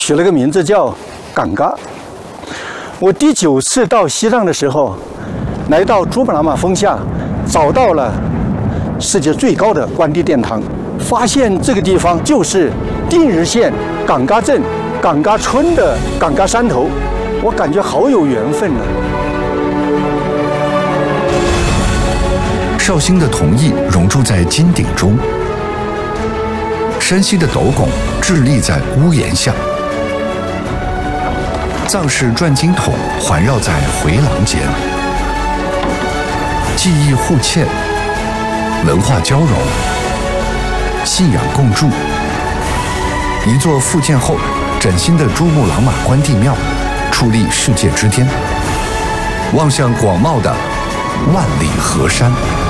取了个名字叫岗嘎。我第9次到西藏的时候，来到珠穆朗玛峰下，找到了世界最高的关帝殿堂，发现这个地方就是定日县岗嘎镇岗嘎村的岗嘎山头，我感觉好有缘分啊！ 绍兴的铜艺熔铸在金鼎中，山西的斗拱屹立在屋檐下，藏式转经筒环绕在回廊间，技艺互嵌，文化交融，信仰共筑。一座复建后崭新的珠穆朗玛关帝庙矗立世界之巅，望向广袤的万里河山。